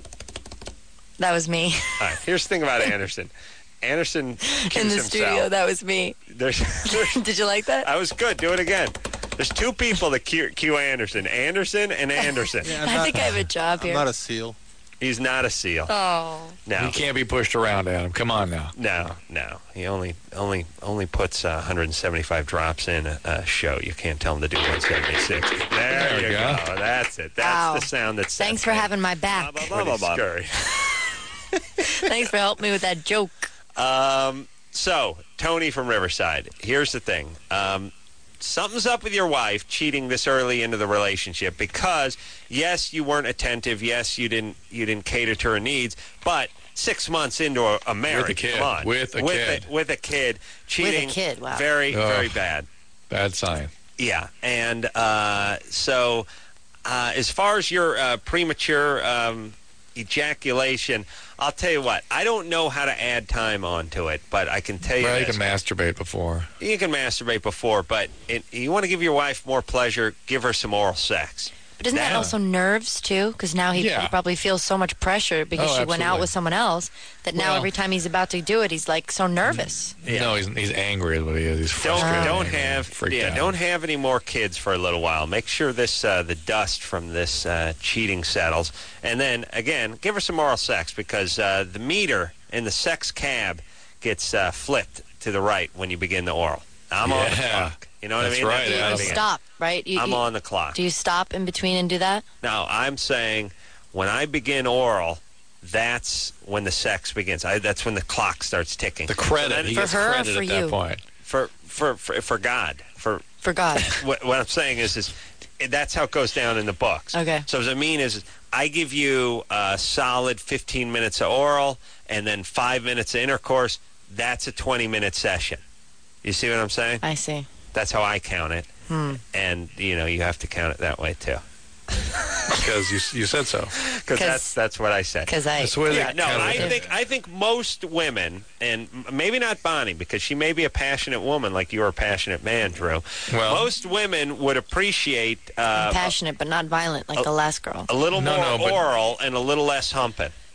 That was me. All right. Here's the thing about Anderson. Anderson cues in the himself. studio. That was me. Did you like that? I was good. Do it again. There's two people that cue Anderson. Anderson and Anderson. I think I have a job here. I'm not a SEAL. He's not a SEAL. Oh. No. He can't be pushed around, Adam. Come on now. No. He only puts 175 drops in a show. You can't tell him to do 176. There you go. That's it. That's the sound that's. Thanks for having my back. Scurry. Thanks for helping me with that joke. So, Tony from Riverside, here's the thing. Something's up with your wife cheating this early into the relationship because, yes, you weren't attentive. Yes, you didn't cater to her needs. But 6 months into a marriage, with a kid, come on, with a kid, cheating, with a kid, wow. very bad. Bad sign. Yeah, and so as far as your premature ejaculation, I'll tell you what, I don't know how to add time onto it, but I can tell you Well, you this. can masturbate before. You can masturbate before, but you want to give your wife more pleasure, give her some oral sex. But isn't that also nerves, too? Because now he probably feels so much pressure because she went out with someone else that now every time he's about to do it, he's like so nervous. Yeah. No, he's angry is what he is. He's frustrated. Don't have any more kids for a little while. Make sure the dust from this cheating settles. And then, again, give her some oral sex because the meter in the sex cab gets flipped to the right when you begin the oral. I'm on the clock. You know what I mean? Right. You stop, right? I'm on the clock. Do you stop in between and do that? No, I'm saying when I begin oral, that's when the sex begins. That's when the clock starts ticking. The credit. He gets credit at that point. For God. For God. What I'm saying is that's how it goes down in the books. Okay. So what I mean is I give you a solid 15 minutes of oral and then 5 minutes of intercourse. That's a 20-minute session. You see what I'm saying? I see. That's how I count it. And, you have to count it that way, too. Because you said so. Because that's what I said. That's the way I think most women, and maybe not Bonnie, because she may be a passionate woman like you're a passionate man, Drew. Well, most women would appreciate passionate but not violent like the last girl. A little more oral and a little less humping.